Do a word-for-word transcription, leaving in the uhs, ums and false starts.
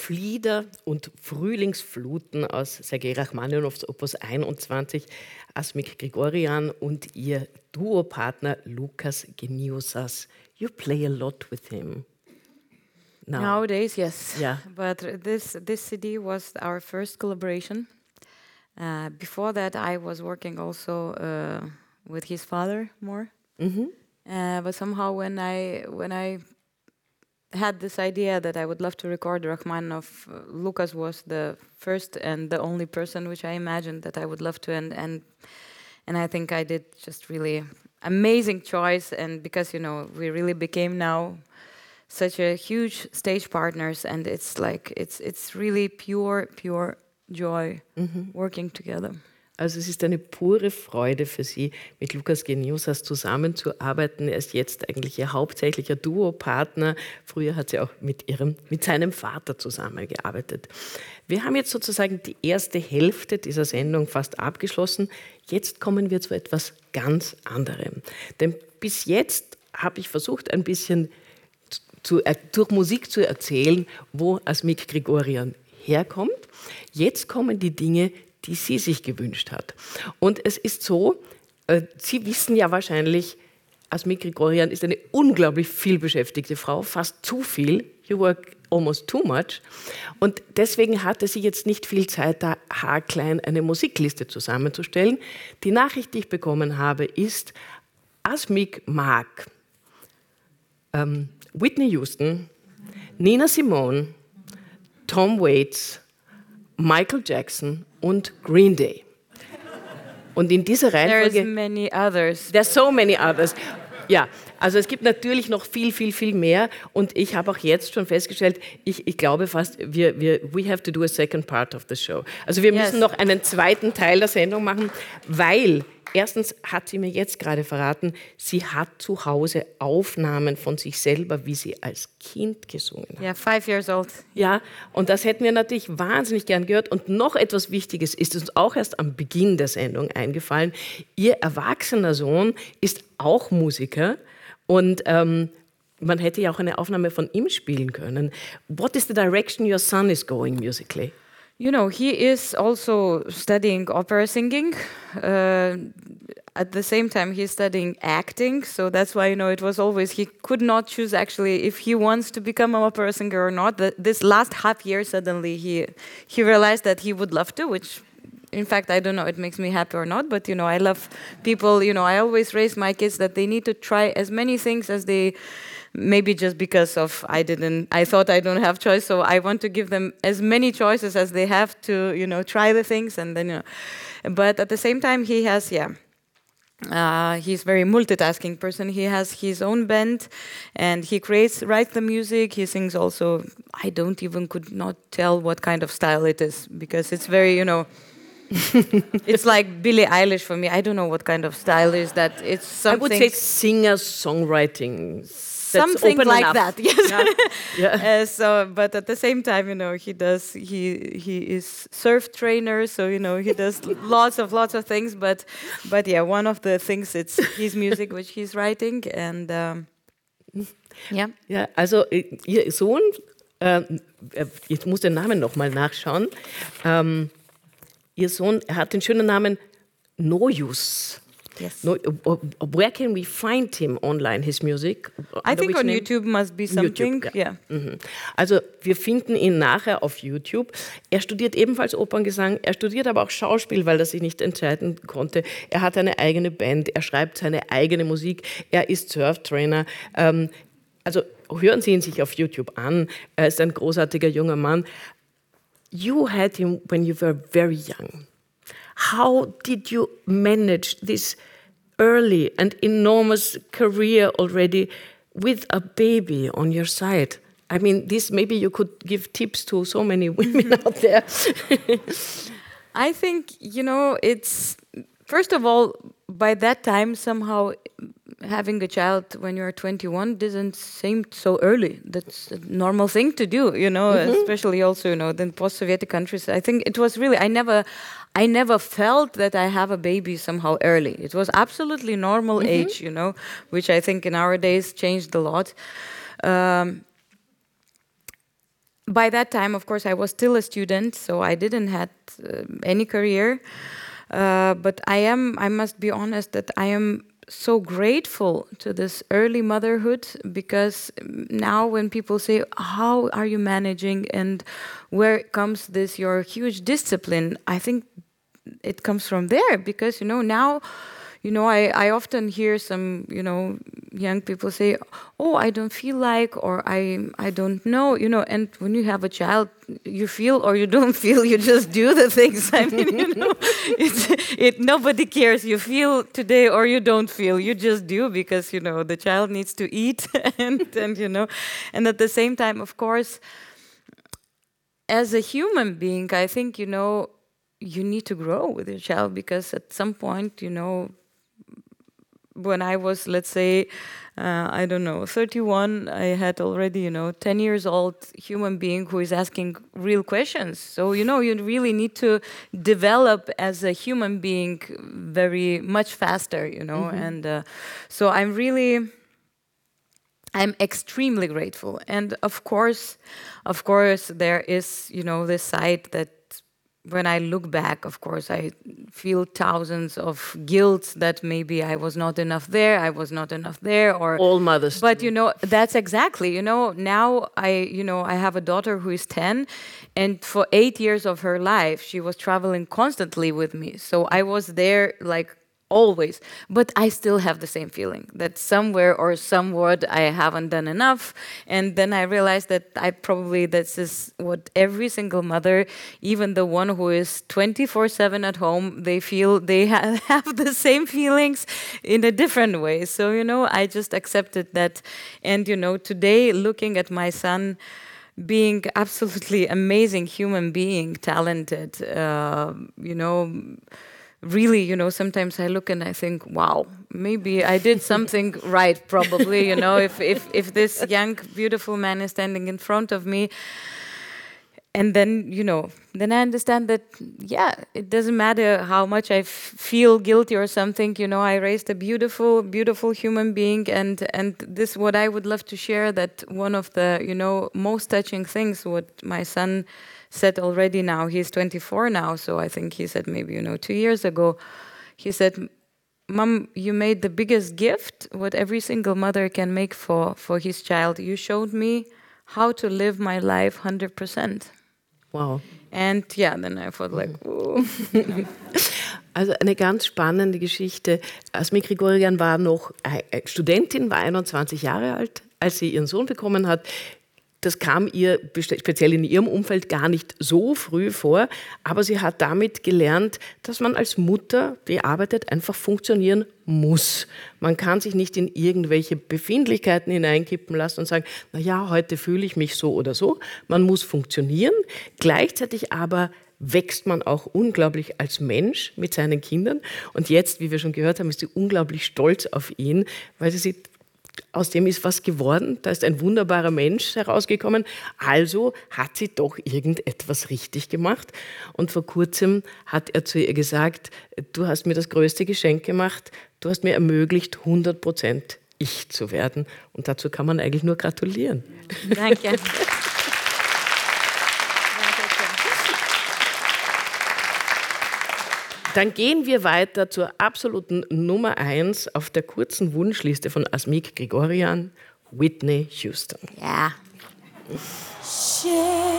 Flieder und Frühlingsfluten aus Sergei Rachmaninows Opus einundzwanzig, Asmik Grigoryan und ihr Duopartner Lukas Geniusas. You play a lot with him. Now. Nowadays, yes. Yeah. But this this C D was our first collaboration. Uh, before that, I was working also uh, with his father more. Mm-hmm. Uh, but somehow, when I when I had this idea that I would love to record Rachmaninoff, uh, Lucas was the first and the only person which I imagined that I would love to, and and and I think I did just really amazing choice. And because you know we really became now such a huge stage partners, and it's like it's it's really pure pure joy Mhm. working together. Also es ist eine pure Freude für Sie, mit Lukas Geniusas zusammenzuarbeiten. Er ist jetzt eigentlich Ihr hauptsächlicher Duopartner. Früher hat sie auch mit, ihrem, mit seinem Vater zusammengearbeitet. Wir haben jetzt sozusagen die erste Hälfte dieser Sendung fast abgeschlossen. Jetzt kommen wir zu etwas ganz anderem. Denn bis jetzt habe ich versucht, ein bisschen zu, äh, durch Musik zu erzählen, wo Asmik Grigoryan herkommt. Jetzt kommen die Dinge, die sie sich gewünscht hat. Und es ist so, äh, Sie wissen ja wahrscheinlich, Asmik Grigoryan ist eine unglaublich vielbeschäftigte Frau, fast zu viel. You work almost too much. Und deswegen hatte sie jetzt nicht viel Zeit, da haarklein eine Musikliste zusammenzustellen. Die Nachricht, die ich bekommen habe, ist, Asmik mag ähm, Whitney Houston, Nina Simone, Tom Waits, Michael Jackson und Green Day. Und in dieser Reihenfolge... There's many others. There's so many others. Ja, also es gibt natürlich noch viel, viel, viel mehr. Und ich habe auch jetzt schon festgestellt, ich, ich glaube fast, wir, wir, we have to do a second part of the show. Also wir müssen Yes. noch einen zweiten Teil der Sendung machen, weil... Erstens hat sie mir jetzt gerade verraten, sie hat zu Hause Aufnahmen von sich selber, wie sie als Kind gesungen hat. Yeah, five years old. Ja, und das hätten wir natürlich wahnsinnig gern gehört. Und noch etwas Wichtiges ist uns auch erst am Beginn der Sendung eingefallen. Ihr erwachsener Sohn ist auch Musiker und ähm, man hätte ja auch eine Aufnahme von ihm spielen können. What is the direction your son is going musically? You know, he is also studying opera singing. Uh, at the same time, he's studying acting. So that's why, you know, it was always, he could not choose actually if he wants to become an opera singer or not. The, this last half year, suddenly he, he realized that he would love to, which in fact, I don't know, it makes me happy or not. But, you know, I love people, you know, I always raise my kids that they need to try as many things as they maybe just because of I didn't, I thought I don't have choice, so I want to give them as many choices as they have to, you know, try the things and then, you know. But at the same time, he has, yeah, uh, he's very multitasking person. He has his own band, and he creates, writes the music. He sings also. I don't even could not tell what kind of style it is because it's very, you know. It's like Billie Eilish for me. I don't know what kind of style is that. It's something. I would say singer-songwriting. Something like enough. that, yes. Yeah. Yeah. Uh, so, but at the same time, you know, he does. He he is surf trainer, so you know he does lots of lots of things. But, but yeah, one of the things it's his music which he's writing, and um, yeah. Ja, also äh, Ihr Sohn, äh, jetzt muss den Namen nochmal nachschauen. Ähm, Ihr Sohn, er hat den schönen Namen Nojus. Yes. No, uh, where can we find him online, his music? I Under think which on name? YouTube must be something. YouTube, yeah. ja. Mhm. Also wir finden ihn nachher auf YouTube. Er studiert ebenfalls Operngesang, er studiert aber auch Schauspiel, weil er sich nicht entscheiden konnte. Er hat eine eigene Band, er schreibt seine eigene Musik, er ist Surftrainer. Ähm, also hören Sie ihn sich auf YouTube an, er ist ein großartiger junger Mann. You had him when you were very young. How did you manage this early and enormous career already with a baby on your side? I mean, this maybe you could give tips to so many women out there. I think, you know, it's, first of all, by that time, somehow having a child when you're twenty-one doesn't seem so early. That's a normal thing to do, you know, mm-hmm. especially also, you know, in post-Soviet countries. I think it was really, I never, I never felt that I have a baby somehow early. It was absolutely normal mm-hmm. age, you know, which I think in our days changed a lot. Um, by that time, of course, I was still a student, so I didn't have uh, any career. Uh, but I am, I must be honest, that I am so grateful to this early motherhood, because now when people say, how are you managing and where comes this, your huge discipline, I think it comes from there, because, you know, now, you know, I, I often hear some, you know, young people say, oh, I don't feel like, or I I don't know, you know, and when you have a child, you feel or you don't feel, you just do the things. I mean, you know, it's, it, nobody cares. You feel today or you don't feel, you just do, because, you know, the child needs to eat and, and, you know, and at the same time, of course, as a human being, I think, you know, you need to grow with your child, because at some point, you know, when I was, let's say, uh, I don't know, thirty-one, I had already, you know, ten years old human being who is asking real questions. So, you know, you really need to develop as a human being very much faster, you know. Mm-hmm. And uh, so I'm really, I'm extremely grateful. And of course, of course, there is, you know, this side that when I look back, of course, I feel thousands of guilt that maybe I was not enough there, I was not enough there, or all mothers. But do. you know, that's exactly. You know, now I, you know, I have a daughter who is ten, and for eight years of her life, she was traveling constantly with me. So I was there, like, always, but I still have the same feeling that somewhere or somewhat I haven't done enough. And then I realized that I probably, this is what every single mother, even the one who is twenty-four seven at home, they feel they ha- have the same feelings in a different way. So, you know, I just accepted that. And, you know, today looking at my son being absolutely amazing human being, talented, uh, you know, really, you know, sometimes I look and I think, wow, maybe I did something right, probably, you know, if, if, if this young, beautiful man is standing in front of me. And then, you know, then I understand that, yeah, it doesn't matter how much I f- feel guilty or something, you know, I raised a beautiful, beautiful human being. And, and this, what I would love to share, that one of the, you know, most touching things, what my son said already now, he's twenty-four now, so I think he said maybe, you know, two years ago, he said, Mom, you made the biggest gift what every single mother can make for, for his child. You showed me how to live my life one hundred percent. Wow. And yeah, then I thought like, oh. Also eine ganz spannende Geschichte. Asmik Grigoryan war noch Studentin, war einundzwanzig Jahre alt, als sie ihren Sohn bekommen hat. Das kam ihr speziell in ihrem Umfeld gar nicht so früh vor, aber sie hat damit gelernt, dass man als Mutter, die arbeitet, einfach funktionieren muss. Man kann sich nicht in irgendwelche Befindlichkeiten hineinkippen lassen und sagen, na ja, heute fühle ich mich so oder so. Man muss funktionieren, gleichzeitig aber wächst man auch unglaublich als Mensch mit seinen Kindern. Und jetzt, wie wir schon gehört haben, ist sie unglaublich stolz auf ihn, weil sie sieht, aus dem ist was geworden, da ist ein wunderbarer Mensch herausgekommen, also hat sie doch irgendetwas richtig gemacht. Und vor kurzem hat er zu ihr gesagt, du hast mir das größte Geschenk gemacht, du hast mir ermöglicht, hundert Prozent ich zu werden. Und dazu kann man eigentlich nur gratulieren. Danke. Dann gehen wir weiter zur absoluten Nummer eins auf der kurzen Wunschliste von Asmik Grigoryan, Whitney Houston. Ja. Yeah.